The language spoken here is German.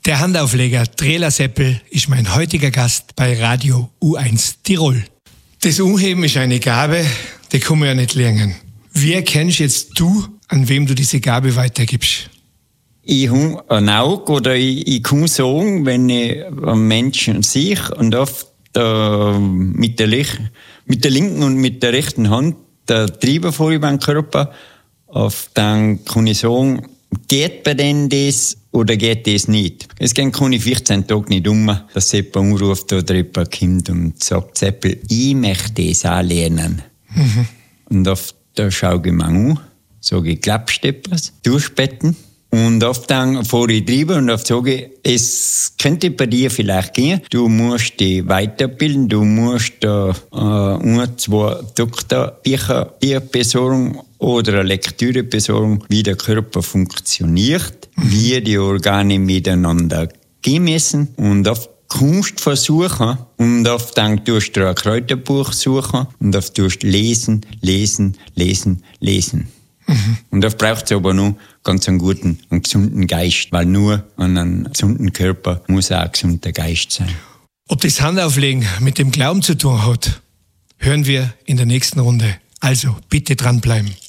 Der Handaufleger Trela Seppel ist mein heutiger Gast bei Radio U1 Tirol. Das Umheben ist eine Gabe, die kann man ja nicht lernen. Wie erkennst jetzt du, an wem du diese Gabe weitergibst? Ich habe ein Auge oder ich kann sagen, wenn ich einen Menschen sehe und oft mit der linken und mit der rechten Hand der Treiber vor über den Körper, dann kann ich sagen, geht bei denen das oder geht das nicht? Es kann ich 14 Tage nicht dass jemand anruft oder jemand kommt und sagt, Seppel, ich möchte das auch lernen. Und oft schaue ich mir an, sage ich, glaubst du etwas? Durchbetten. Und oft dann fahre ich drüber und oft sage ich, es könnte bei dir vielleicht gehen. Du musst dich weiterbilden, du musst da 2 Doktorbücher besorgen oder eine Lektüre besorgen, wie der Körper funktioniert, wie die Organe miteinander gehen müssen. Und oft kannst du versuchen und oft dann tust du ein Kräuterbuch suchen und oft tust du lesen. Und oft braucht es aber noch ganz einen guten und gesunden Geist, weil nur an einem gesunden Körper muss auch ein gesunder Geist sein. Ob das Handauflegen mit dem Glauben zu tun hat, hören wir in der nächsten Runde. Also bitte dranbleiben.